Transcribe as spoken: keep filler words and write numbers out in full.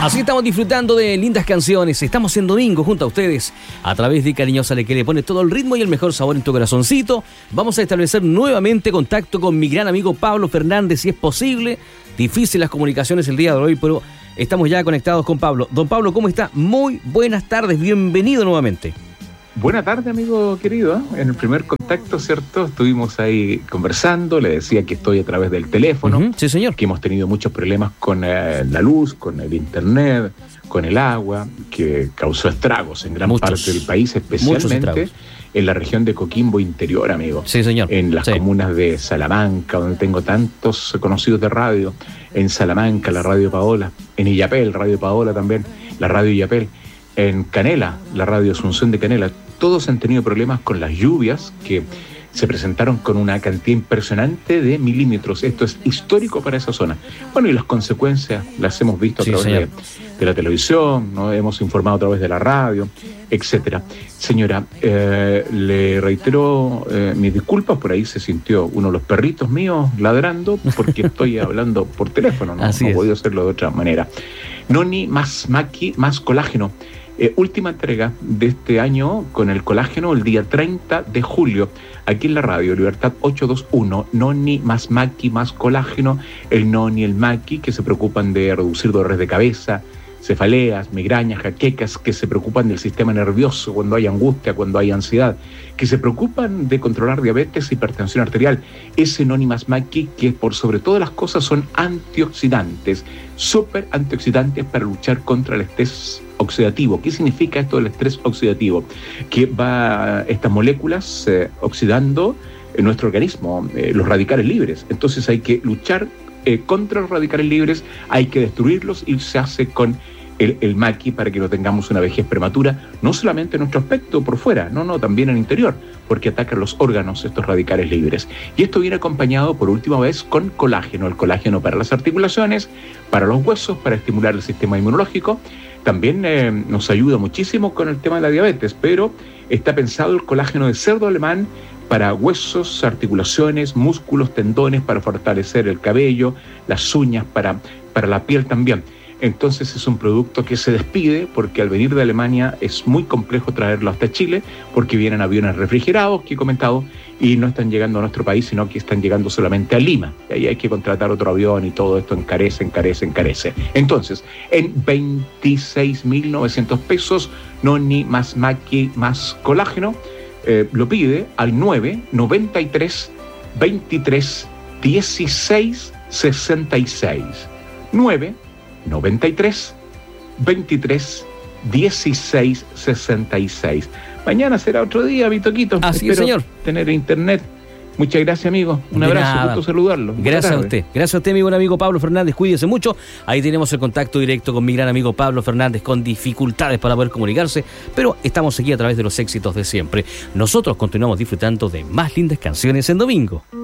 Así estamos disfrutando de lindas canciones. Estamos en domingo junto a ustedes a través de Cariñosa, que le pone todo el ritmo y el mejor sabor en tu corazoncito. Vamos a establecer nuevamente contacto con mi gran amigo Pablo Fernández, si es posible. Difícil las comunicaciones el día de hoy, pero estamos ya conectados con Pablo. Don Pablo, ¿cómo está? Muy buenas tardes, bienvenido nuevamente. Buenas tardes, amigo querido. En el primer contacto, ¿cierto? Estuvimos ahí conversando, le decía que estoy a través del teléfono. Uh-huh. Sí, señor. Que hemos tenido muchos problemas con eh, la luz, con el internet, con el agua, que causó estragos en gran muchos, parte del país, especialmente en la región de Coquimbo Interior, amigo. Sí, señor. En las sí. comunas de Salamanca, donde tengo tantos conocidos de radio. En Salamanca, la Radio Paola. En Illapel, Radio Paola también, la Radio Illapel. En Canela, la Radio Asunción de Canela. Todos han tenido problemas con las lluvias que se presentaron con una cantidad impresionante de milímetros. Esto es histórico para esa zona. Bueno, y las consecuencias las hemos visto a sí, través de, de la televisión, ¿no? Hemos informado a través de la radio, etcétera. Señora, eh, le reitero eh, mis disculpas, por ahí se sintió uno de los perritos míos ladrando porque estoy hablando por teléfono, no, no he podido hacerlo de otra manera. Noni más maqui más colágeno. Eh, última entrega de este año con el colágeno el día treinta de julio, aquí en la radio Libertad ochocientos veintiuno. Noni más maqui más colágeno, el noni y el maqui que se preocupan de reducir dolores de cabeza, cefaleas, migrañas, jaquecas, que se preocupan del sistema nervioso cuando hay angustia, cuando hay ansiedad, que se preocupan de controlar diabetes, hipertensión arterial. Ese noni más maqui que por sobre todas las cosas son antioxidantes, súper antioxidantes para luchar contra el estrés oxidativo. ¿Qué significa esto del estrés oxidativo? Que va estas moléculas eh, oxidando en nuestro organismo, eh, los radicales libres. Entonces hay que luchar eh, contra los radicales libres, hay que destruirlos y se hace con el, el maqui para que no tengamos una vejez prematura, no solamente en nuestro aspecto por fuera, no, no, también en el interior, porque atacan los órganos estos radicales libres. Y esto viene acompañado por última vez con colágeno, el colágeno para las articulaciones, para los huesos, para estimular el sistema inmunológico. También eh, nos ayuda muchísimo con el tema de la diabetes, pero está pensado el colágeno de cerdo alemán para huesos, articulaciones, músculos, tendones, para fortalecer el cabello, las uñas, para, para la piel también. Entonces es un producto que se despide porque al venir de Alemania es muy complejo traerlo hasta Chile porque vienen aviones refrigerados, que he comentado, y no están llegando a nuestro país, sino que están llegando solamente a Lima. Y ahí hay que contratar otro avión y todo esto encarece, encarece, encarece. Entonces, en veintiséis mil novecientos pesos, noni más maqui más colágeno, eh, lo pide al nueve noventa y tres veintitrés dieciséis sesenta y seis. nueve noventa y tres veintitrés dieciséis sesenta y seis. Mañana será otro día, mi Toquito. Así es, señor. Tener internet. Muchas gracias, amigo. Un de abrazo, nada. gusto saludarlo. Gracias a usted. Gracias a usted, mi buen amigo Pablo Fernández. Cuídese mucho. Ahí tenemos el contacto directo con mi gran amigo Pablo Fernández, con dificultades para poder comunicarse, pero estamos aquí a través de los éxitos de siempre. Nosotros continuamos disfrutando de más lindas canciones en domingo.